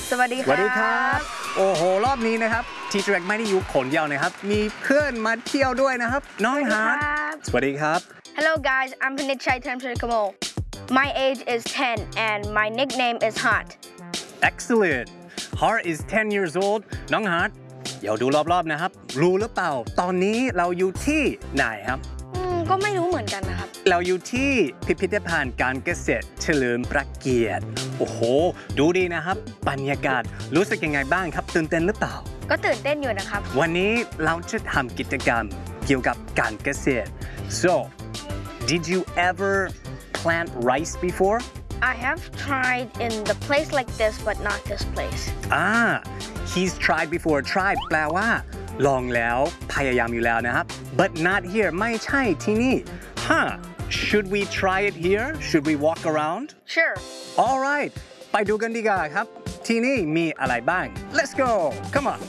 สวัสดีครับโอ้โหรอบนี้นะครับทีเทรคไม่ได้อยู่คนเดียวนะครับมีเพื่อนมาเที่ยวด้วยนะครับน้องฮาร์ทสวัสดีครับ Hello guys, I'm Panichai Tamsharikamo. My age is 10 and my nickname is Hart. Excellent. Hart is 10 years old. น้องฮาร์ทเดี๋ยวดูรอบๆนะครับรู้หรือเปล่าตอนนี้เราอยู่ที่ไหนครับก็ไม่รู้เหมือนกันนะครับเราอยู่ที่พิพิธภัณฑ์การเกษตรเฉลิมพระเกียรติโอ้โหดูดีนะครับบรรยากาศรู้สึกยังไงบ้างครับตื่นเต้นหรือเปล่าก็ตื่นเต้นอยู่นะครับวันนี้เราจะทำกิจกรรมเกี่ยวกับการเกษตร so did you ever plant rice before I have tried in the place like this but not this place he's tried before tried แปลว่าลองแล้วพยายามอยู่แล้วนะครับ but not here ไม่ใช่ที่นี่should we try it here should we walk around sure alright ไปดูกันดีกว่าครับที่นี่มีอะไรบ้าง let's go come on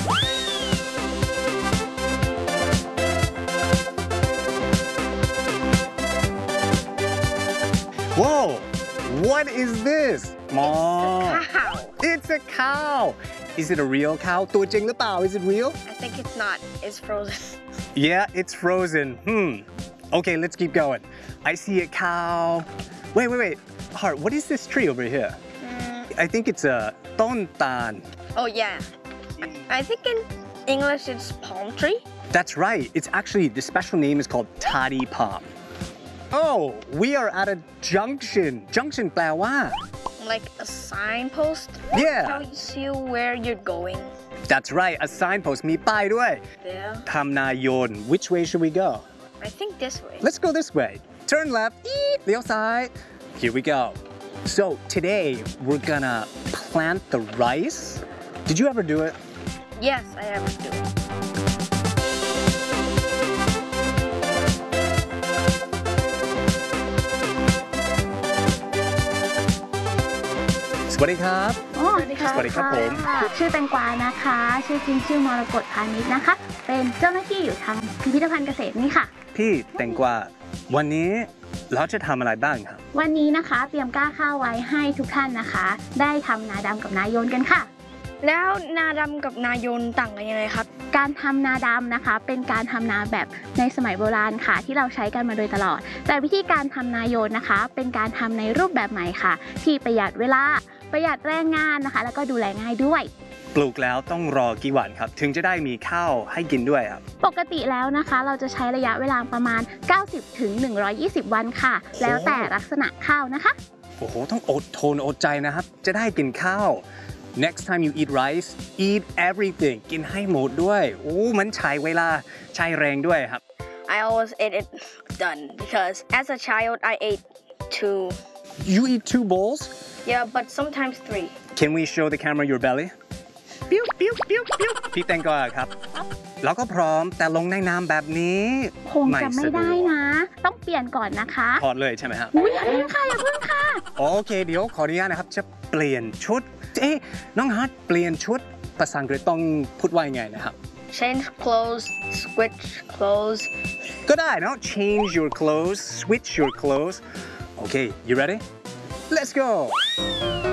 whoa what is this it's a cow is it a real cow ตัวจริงหรือเปล่า is it real I think it's not it's frozen yeah it's frozen okay let's keep going I see a cow wait Hart what is this tree over here I think it's a ต้นตาล oh yeah I think in English it's palm tree that's right it's actually the special name is called toddy palm oh we are at a junction แปลว่า like a signpost yeah tells you where you're going that's right a signpost มีป้ายด้วย yeah ทำนายน which way should we go I think this way let's go this way turn left เลี้ยวซ้าย here we go so today we're gonna plant the rice did you ever do it yes I ever do สวัสดีครับสวัสดีครับผมชื่อแตงกวานะคะชื่อจริงชื่อมรกตพานิชนะคะเป็นเจ้าหน้าที่อยู่ทางพิพิธภัณฑ์เกษตรนี่ค่ะพี่แตงกวาวันนี้เราจะทำอะไรบ้างครับวันนี้นะคะเตรียมก้าข้าวไว้ให้ทุกท่านนะคะได้ทำนาดำกับนาโยนกันค่ะแล้วนาดำกับนาโยนต่างกันยังไงครับการทำนาดำนะคะเป็นการทำนาแบบในสมัยโบราณค่ะที่เราใช้กันมาโดยตลอดแต่วิธีการทำนาโยนนะคะเป็นการทำในรูปแบบใหม่ค่ะที่ประหยัดเวลาประหยัดแรงงานนะคะแล้วก็ดูแลง่ายด้วยปลูกแล้วต้องรอกี่วันครับถึงจะได้มีข้าวให้กินด้วยครับปกติแล้วนะคะเราจะใช้ระยะเวลาประมาณ90 ถึง 120 วันค่ะแล้วแต่ลักษณะข้าวนะคะโอ้โหต้องอดทนอดใจนะครับจะได้กินข้าว next time you eat rice eat everything กินให้หมดด้วยโอ้มันใช้เวลาใช้แรงด้วยครับ I always ate it done because as a child I ate 2 You eat 2 bowls Yeah, but sometimes 3. Can we show the camera your belly? พี่แตงกวาครับเราก็พร้อมแต่ลงในน้ำแบบนี้คงจะไม่ได้นะต้องเปลี่ยนก่อนนะคะถอดเลยใช่ไหมครับอย่าเพิ่งค่ะโอเคเดี๋ยวขออนุญาตนะครับจะเปลี่ยนชุดน้องฮาร์ทเปลี่ยนชุดภาษาอังกฤษต้องพูดว่ายังไงนะครับ Change clothes switch clothes ก็ได้เนาะ Change your clothes switch your clothes Okay you ready Let's go